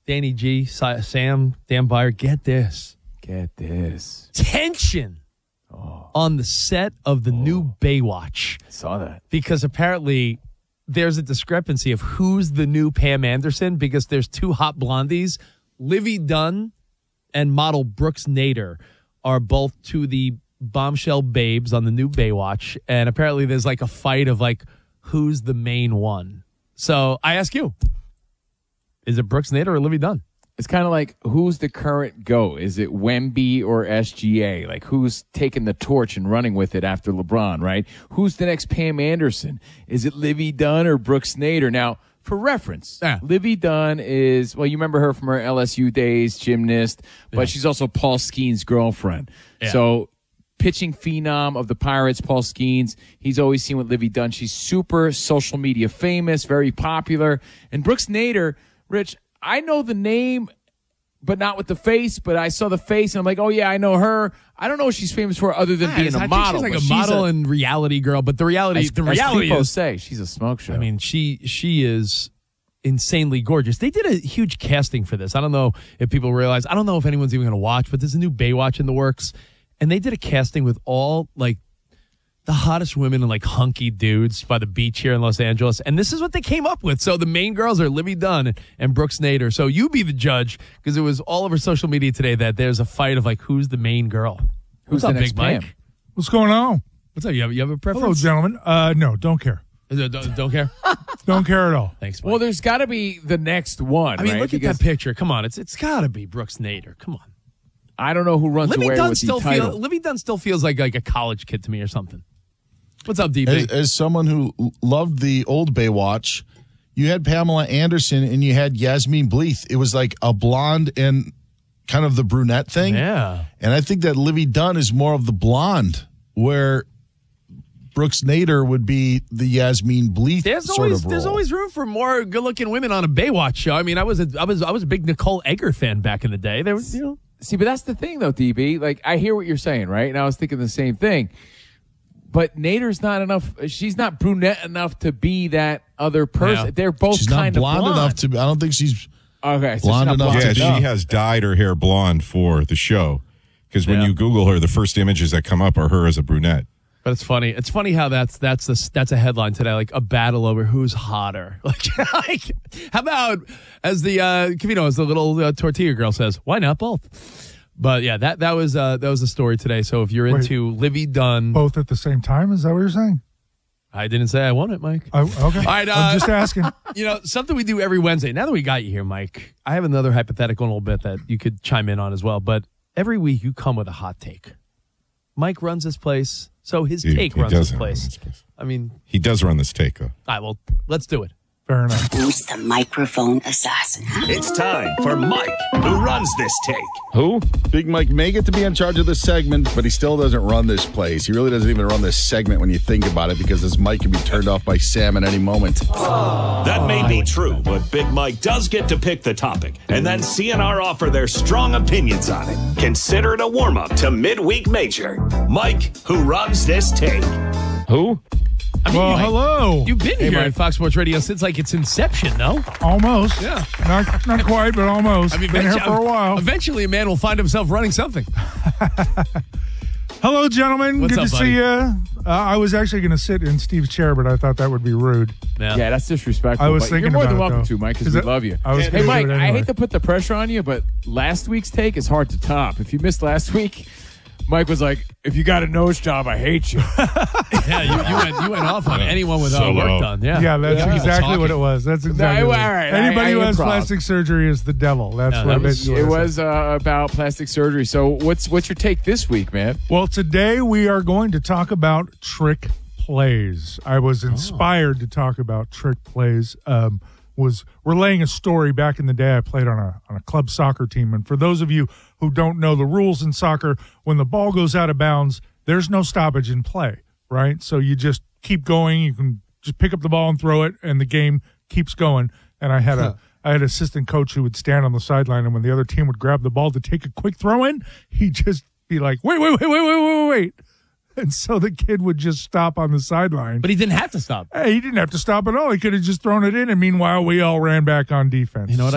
Danny G, Sam, Dan Byer, get this. Tension on the set of the new Baywatch. I saw that. Because apparently there's a discrepancy of who's the new Pam Anderson because there's two hot blondies. Livy Dunn and model Brooks Nader are both two of the bombshell babes on the new Baywatch. And apparently there's like a fight of like who's the main one. So I ask you, is it Brooks Nader or Livy Dunn? It's kind of like, who's the current GOAT? Is it Wemby or SGA? Like, who's taking the torch and running with it after LeBron, right? Who's the next Pam Anderson? Is it Livy Dunn or Brooks Nader? Now, for reference, Livy Dunn is, well, you remember her from her LSU days, gymnast, but she's also Paul Skeens' girlfriend. Yeah. So, pitching phenom of the Pirates, Paul Skeens, he's always seen with Livy Dunn. She's super social media famous, very popular. And Brooks Nader, Rich, I know the name, but not with the face. But I saw the face, and I'm like, oh, yeah, I know her. I don't know what she's famous for other than being a model. She's like a model and reality girl. But the reality as people is, say, she's a smoke show. I mean, she is insanely gorgeous. They did a huge casting for this. I don't know if people realize. I don't know if anyone's even going to watch, but there's a new Baywatch in the works. And they did a casting with all, like, the hottest women and, like, hunky dudes by the beach here in Los Angeles. And this is what they came up with. So the main girls are Livy Dunn and Brooks Nader. So you be the judge, because it was all over social media today that there's a fight of, like, who's the main girl. Who's up, the next Big Mike? Pam? What's going on? What's up? You have a preference? Hello, gentlemen. No, don't care. Don't care? Don't care at all. Thanks, Mike. Well, there's got to be the next one, I mean, right? look at that picture. Come on. It's got to be Brooks Nader. Come on. I don't know who runs away with the title. Livy Dunn still feels like a college kid to me or something. What's up, DB? As someone who loved the old Baywatch, you had Pamela Anderson and you had Yasmin Bleeth. It was like a blonde and kind of the brunette thing. Yeah. And I think that Livy Dunn is more of the blonde, where Brooks Nader would be the Yasmin Bleeth sort of role. There's always room for more good-looking women on a Baywatch show. I mean, I was a big Nicole Egger fan back in the day. There was, See, but that's the thing, though, DB. Like, I hear what you're saying, right? And I was thinking the same thing. But Nader's not enough. She's not brunette enough to be that other person. Yeah. They're both kind of blonde. She's not blonde enough to be. I don't think she's blonde enough to be. She has dyed her hair blonde for the show. Because when you Google her, the first images that come up are her as a brunette. But it's funny. It's funny how that's a headline today, like a battle over who's hotter. Like how about as the as the little tortilla girl says, why not both? But yeah, that was a story today. So if you're into Livy Dunn, both at the same time, is that what you're saying? I didn't say I want it, Mike. Okay. All right, I'm just asking. Something we do every Wednesday. Now that we got you here, Mike, I have another hypothetical in a little bit that you could chime in on as well. But every week you come with a hot take. Mike runs this place, so his take runs this place. I mean, he does run this take, though. All right, well, let's do it. Fair enough. Who's the microphone assassin? It's time for Mike, who runs this take. Who? Big Mike may get to be in charge of this segment, but he still doesn't run this place. He really doesn't even run this segment when you think about it, because this mic can be turned off by Sam at any moment. That may be true, but Big Mike does get to pick the topic, and then CNR offer their strong opinions on it. Consider it a warm-up to Midweek Major. Mike, who runs this take. Who? I mean, hello. You've been here at Fox Sports Radio since like its inception, no? Almost. Yeah. Not quite, but almost. I mean, been here for a while. Eventually, a man will find himself running something. Hello, gentlemen. What's Good up, to buddy? see you. I was actually going to sit in Steve's chair, but I thought that would be rude. Yeah, that's disrespectful. I was thinking you're more about than it, welcome though. to, Mike, because we love you. Hey, Mike, I hate to put the pressure on you, but last week's take is hard to top. If you missed last week, Mike was like, if you got a nose job, I hate you. Yeah, you went off on anyone with work done. Yeah, that's exactly what it was. That's exactly what it was. All right, Anybody who has plastic surgery is the devil. That's what it was about plastic surgery. So what's your take this week, man? Well, today we are going to talk about trick plays. I was inspired to talk about trick plays. Was relaying a story back in the day. I played on a club soccer team, and for those of you who don't know the rules in soccer, when the ball goes out of bounds, there's no stoppage in play, right? So you just keep going. You can just pick up the ball and throw it, and the game keeps going. And I had an assistant coach who would stand on the sideline, and when the other team would grab the ball to take a quick throw in, he'd just be like, wait. And so the kid would just stop on the sideline. But he didn't have to stop. Hey, he didn't have to stop at all. He could have just thrown it in, and meanwhile, we all ran back on defense. You know what